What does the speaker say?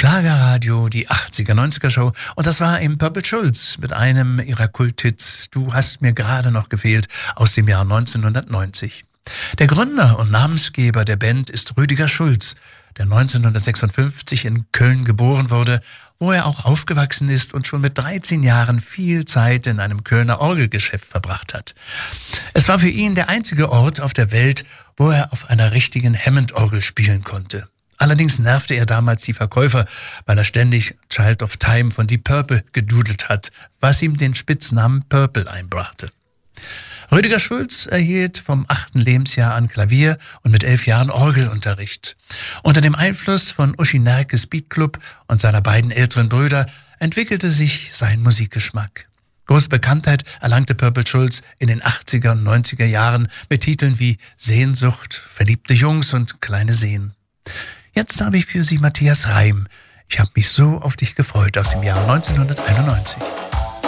Schlagerradio, die 80er-90er-Show. Und das war eben Purple Schulz mit einem ihrer Kulthits "Du hast mir gerade noch gefehlt" aus dem Jahr 1990. Der Gründer und Namensgeber der Band ist Rüdiger Schulz, der 1956 in Köln geboren wurde, wo er auch aufgewachsen ist und schon mit 13 Jahren viel Zeit in einem Kölner Orgelgeschäft verbracht hat. Es war für ihn der einzige Ort auf der Welt, wo er auf einer richtigen Hammond-Orgel spielen konnte. Allerdings nervte er damals die Verkäufer, weil er ständig Child of Time von Deep Purple gedudelt hat, was ihm den Spitznamen Purple einbrachte. Rüdiger Schulz erhielt vom 8. Lebensjahr an Klavier und mit 11 Jahren Orgelunterricht. Unter dem Einfluss von Uschi Nerkes Beatclub und seiner beiden älteren Brüder entwickelte sich sein Musikgeschmack. Große Bekanntheit erlangte Purple Schulz in den 80er und 90er Jahren mit Titeln wie Sehnsucht, Verliebte Jungs und Kleine Seen. Jetzt habe ich für Sie Matthias Reim. Ich habe mich so auf dich gefreut aus dem Jahr 1991.